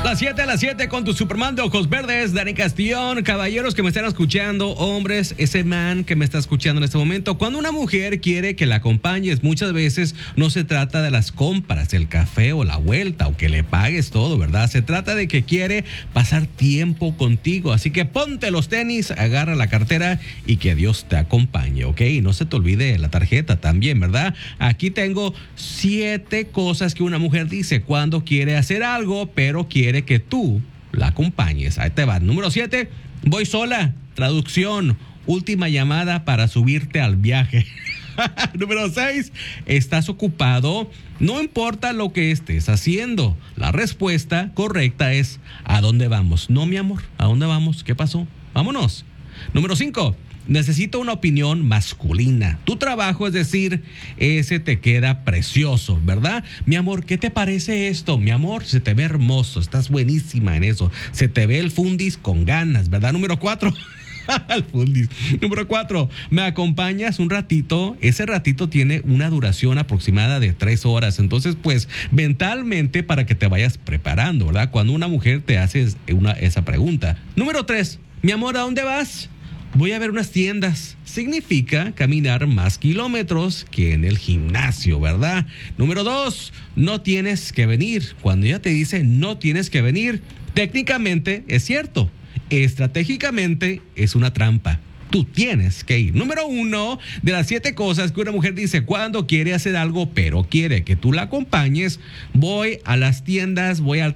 Las 7 con tu Superman de ojos verdes, Dani Castillón. Caballeros que me están escuchando, hombres, ese man que me está escuchando en este momento. Cuando una mujer quiere que la acompañes, muchas veces no se trata de las compras, el café o la vuelta, o que le pagues todo, ¿verdad? Se trata de que quiere pasar tiempo contigo. Así que ponte los tenis, agarra la cartera y que Dios te acompañe, ¿ok? Y no se te olvide la tarjeta también, ¿verdad? Aquí tengo 7 cosas que una mujer dice cuando quiere hacer algo, pero quiere que tú la acompañes. Ahí te va. Número 7, voy sola. Traducción, última llamada para subirte al viaje. Número 6, ¿estás ocupado? No importa lo que estés haciendo. La respuesta correcta es, ¿a dónde vamos? No, mi amor, ¿a dónde vamos? ¿Qué pasó? Vámonos. Número 5, necesito una opinión masculina. Tu trabajo, es decir, ese te queda precioso, ¿verdad? Mi amor, ¿qué te parece esto? Mi amor, se te ve hermoso, estás buenísima en eso. Se te ve el fundis con ganas, ¿verdad? Número 4. Al fundis. Número 4, ¿me acompañas un ratito? Ese ratito tiene una duración aproximada de 3 horas. Entonces, pues, mentalmente para que te vayas preparando, ¿verdad? Cuando una mujer te hace esa pregunta. Número 3, mi amor, ¿a dónde vas? Voy a ver unas tiendas. Significa caminar más kilómetros que en el gimnasio, ¿verdad? Número 2, no tienes que venir. Cuando ella te dice no tienes que venir, técnicamente es cierto. Estratégicamente es una trampa. Tú tienes que ir. Número 1 de las 7 cosas que una mujer dice cuando quiere hacer algo, pero quiere que tú la acompañes. Voy a las tiendas, voy al